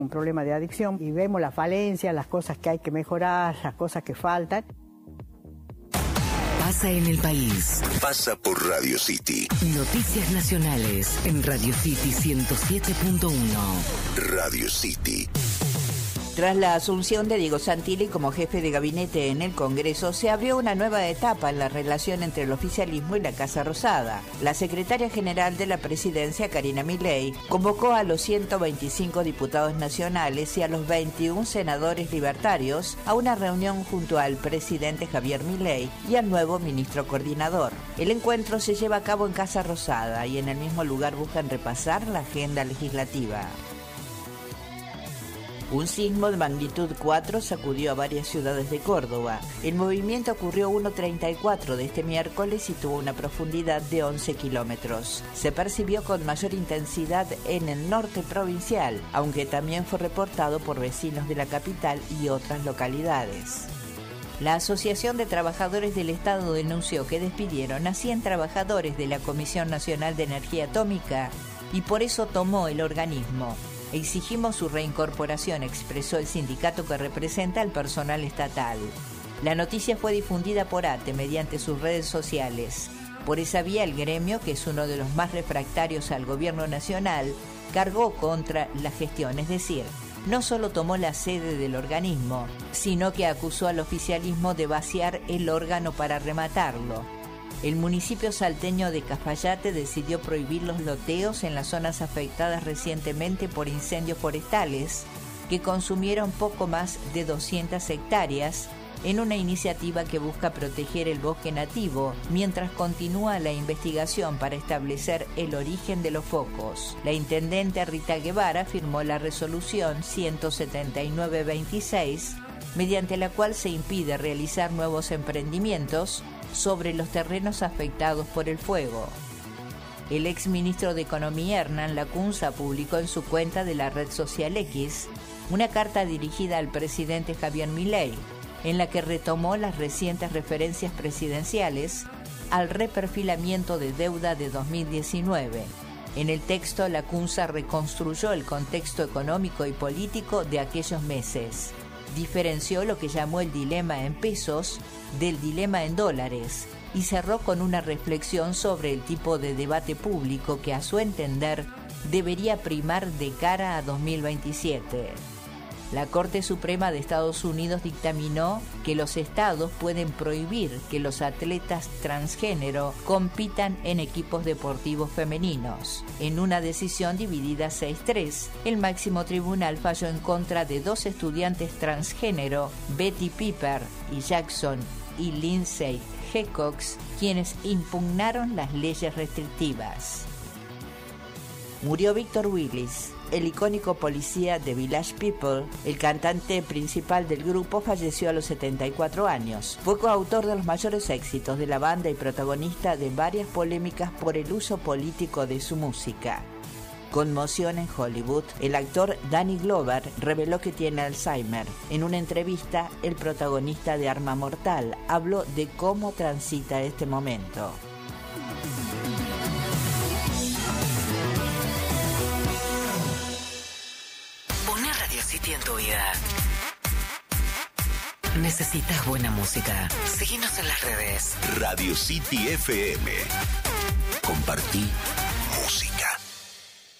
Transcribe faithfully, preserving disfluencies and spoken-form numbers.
un problema de adicción y vemos las falencias, las cosas que hay que mejorar, las cosas que faltan. Pasa en el país. Pasa por Radio City. Noticias nacionales en Radio City ciento siete punto uno. Radio City. Tras la asunción de Diego Santilli como jefe de gabinete en el Congreso, se abrió una nueva etapa en la relación entre el oficialismo y la Casa Rosada. La secretaria general de la presidencia, Karina Milei, convocó a los ciento veinticinco diputados nacionales y a los veintiún senadores libertarios a una reunión junto al presidente Javier Milei y al nuevo ministro coordinador. El encuentro se lleva a cabo en Casa Rosada y en el mismo lugar buscan repasar la agenda legislativa. Un sismo de magnitud cuatro sacudió a varias ciudades de Córdoba. El movimiento ocurrió uno treinta y cuatro de este miércoles y tuvo una profundidad de once kilómetros. Se percibió con mayor intensidad en el norte provincial, aunque también fue reportado por vecinos de la capital y otras localidades. La Asociación de Trabajadores del Estado denunció que despidieron a cien trabajadores de la Comisión Nacional de Energía Atómica y por eso tomó el organismo. Exigimos su reincorporación, expresó el sindicato que representa al personal estatal. La noticia fue difundida por ATE mediante sus redes sociales. Por esa vía, el gremio, que es uno de los más refractarios al gobierno nacional, cargó contra la gestión, es decir, no solo tomó la sede del organismo, sino que acusó al oficialismo de vaciar el órgano para rematarlo. El municipio salteño de Cafayate decidió prohibir los loteos en las zonas afectadas recientemente por incendios forestales que consumieron poco más de doscientas hectáreas en una iniciativa que busca proteger el bosque nativo mientras continúa la investigación para establecer el origen de los focos. La intendente Rita Guevara firmó la resolución ciento setenta y nueve veintiséis, mediante la cual se impide realizar nuevos emprendimientos sobre los terrenos afectados por el fuego. El exministro de Economía, Hernán Lacunza, publicó en su cuenta de la red social X una carta dirigida al presidente Javier Milei, en la que retomó las recientes referencias presidenciales al reperfilamiento de deuda de dos mil diecinueve. En el texto, Lacunza reconstruyó el contexto económico y político de aquellos meses. Diferenció lo que llamó el dilema en pesos del dilema en dólares y cerró con una reflexión sobre el tipo de debate público que, a su entender, debería primar de cara a dos mil veintisiete. La Corte Suprema de Estados Unidos dictaminó que los estados pueden prohibir que los atletas transgénero compitan en equipos deportivos femeninos. En una decisión dividida seis tres, el máximo tribunal falló en contra de dos estudiantes transgénero, Betty Piper y Jackson y Lindsay Hecox, quienes impugnaron las leyes restrictivas. Murió Víctor Willis, el icónico policía de Village People. El cantante principal del grupo falleció a los setenta y cuatro años. Fue coautor de los mayores éxitos de la banda y protagonista de varias polémicas por el uso político de su música. Conmoción en Hollywood. El actor Danny Glover reveló que tiene Alzheimer. En una entrevista, el protagonista de Arma Mortal habló de cómo transita este momento. Poné Radio City en tu vida. Necesitas buena música. Síguenos en las redes. Radio City F M. Compartí